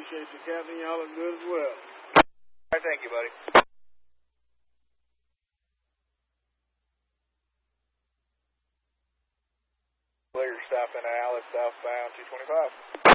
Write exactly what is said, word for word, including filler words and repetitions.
appreciate you, Captain. Y'all are good as well. All right, thank you, buddy. Clear stopping at Alice southbound two twenty-five.